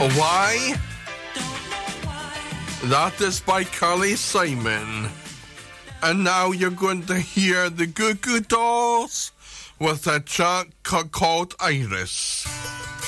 Why? That is by Carly Simon. And now you're going to hear the Goo Goo Dolls with a track called Iris.